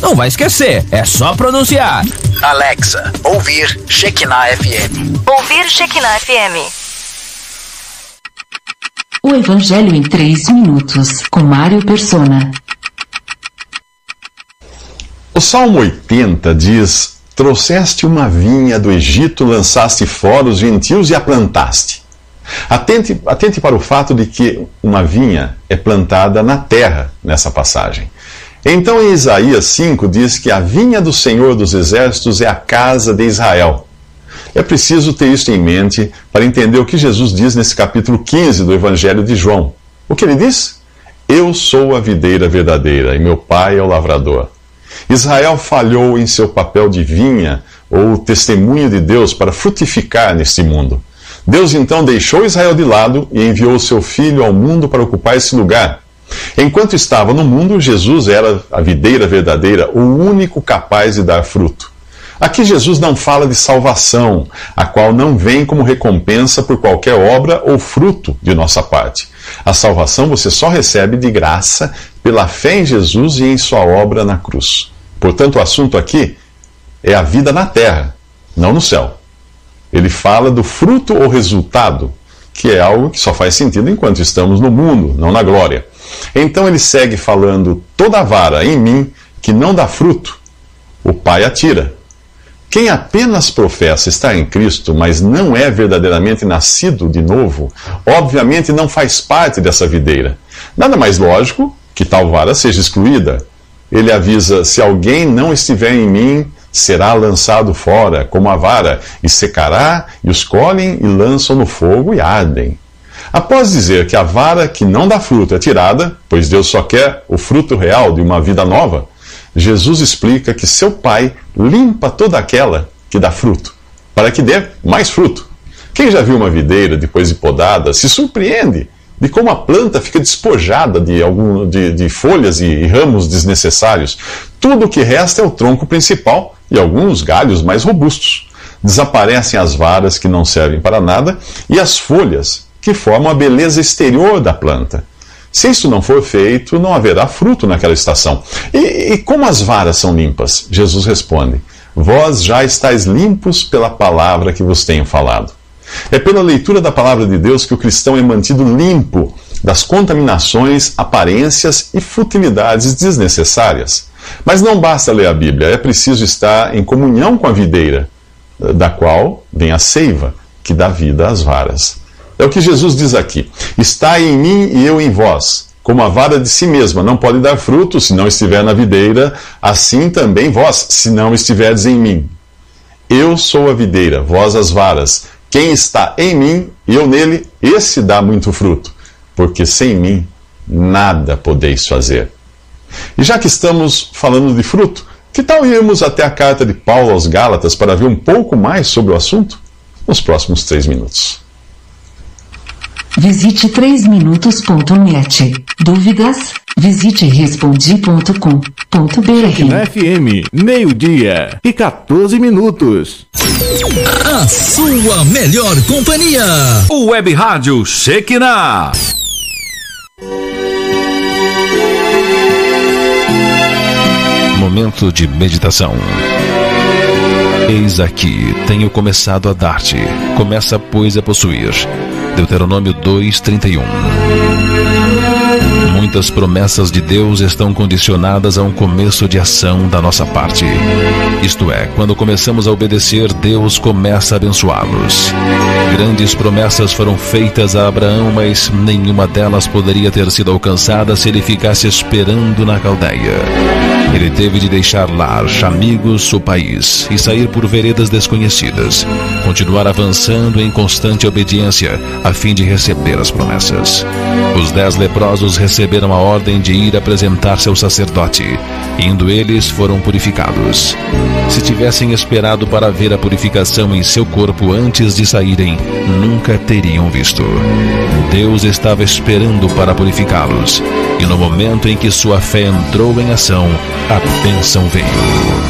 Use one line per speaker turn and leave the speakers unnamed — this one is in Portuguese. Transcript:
não vai esquecer, é só pronunciar.
Alexa, ouvir Shekinah FM.
Ouvir Shekinah FM.
O Evangelho em 3 minutos, com Mário Persona.
O Salmo 80 diz: trouxeste uma vinha do Egito, lançaste fora os gentios e a plantaste. Atente para o fato de que uma vinha é plantada na terra nessa passagem. Então em Isaías 5 diz que a vinha do Senhor dos Exércitos é a casa de Israel. É preciso ter isso em mente para entender o que Jesus diz nesse capítulo 15 do Evangelho de João. O que ele diz? Eu sou a videira verdadeira e meu pai é o lavrador. Israel falhou em seu papel de vinha ou testemunho de Deus para frutificar neste mundo. Deus então deixou Israel de lado e enviou seu filho ao mundo para ocupar esse lugar. Enquanto estava no mundo, Jesus era a videira verdadeira, o único capaz de dar fruto. Aqui Jesus não fala de salvação, a qual não vem como recompensa por qualquer obra ou fruto de nossa parte. A salvação você só recebe de graça pela fé em Jesus e em sua obra na cruz. Portanto, o assunto aqui é a vida na terra, não no céu. Ele fala do fruto ou resultado, que é algo que só faz sentido enquanto estamos no mundo, não na glória. Então ele segue falando: toda vara em mim que não dá fruto, o Pai a tira. Quem apenas professa estar em Cristo, mas não é verdadeiramente nascido de novo, obviamente não faz parte dessa videira. Nada mais lógico que tal vara seja excluída. Ele avisa: se alguém não estiver em mim, será lançado fora, como a vara, e secará, e os colhem e lançam no fogo e ardem. Após dizer que a vara que não dá fruto é tirada, pois Deus só quer o fruto real de uma vida nova, Jesus explica que seu Pai limpa toda aquela que dá fruto, para que dê mais fruto. Quem já viu uma videira depois de podada se surpreende de como a planta fica despojada de folhas e ramos desnecessários. Tudo o que resta é o tronco principal e alguns galhos mais robustos. Desaparecem as varas que não servem para nada e as folhas que formam a beleza exterior da planta. Se isso não for feito, não haverá fruto naquela estação. E como as varas são limpas? Jesus responde: vós já estáis limpos pela palavra que vos tenho falado. É pela leitura da palavra de Deus que o cristão é mantido limpo das contaminações, aparências e futilidades desnecessárias. Mas não basta ler a Bíblia, é preciso estar em comunhão com a videira, da qual vem a seiva, que dá vida às varas. É o que Jesus diz aqui: estai em mim e eu em vós. Como a vara de si mesma não pode dar fruto se não estiver na videira, assim também vós, se não estiverdes em mim. Eu sou a videira, vós as varas. Quem está em mim e eu nele, esse dá muito fruto, porque sem mim nada podeis fazer. E já que estamos falando de fruto, que tal irmos até a carta de Paulo aos Gálatas para ver um pouco mais sobre o assunto? Nos próximos 3 minutos.
Visite 3minutos.net. Dúvidas? Visite respondi.com.br.
FM, meio-dia e 14 minutos.
A sua melhor companhia. O Web Rádio Shekinah.
Momento de meditação. Eis aqui, tenho começado a dar-te. Começa, pois, a possuir. Deuteronômio 2:31. Muitas promessas de Deus estão condicionadas a um começo de ação da nossa parte. Isto é, quando começamos a obedecer, Deus começa a abençoá-los. Grandes promessas foram feitas a Abraão, mas nenhuma delas poderia ter sido alcançada se ele ficasse esperando na Caldeia. Ele teve de deixar lar, amigos, o país e sair por veredas desconhecidas, continuar avançando em constante obediência a fim de receber as promessas. Os 10 leprosos receberam a ordem de ir apresentar-se ao sacerdote. Indo eles, foram purificados. Se tivessem esperado para ver a purificação em seu corpo antes de saírem, nunca teriam visto. Deus estava esperando para purificá-los, e no momento em que sua fé entrou em ação, a bênção veio.